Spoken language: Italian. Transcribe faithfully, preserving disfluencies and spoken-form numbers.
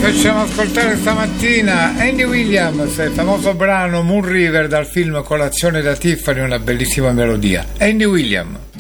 facciamo ascoltare stamattina Andy Williams, il famoso brano Moon River dal film Colazione da Tiffany, una bellissima melodia. Andy Williams.